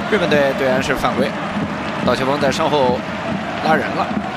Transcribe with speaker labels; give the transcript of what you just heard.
Speaker 1: 日本队对岸是犯规，老球锋在身后拉人了。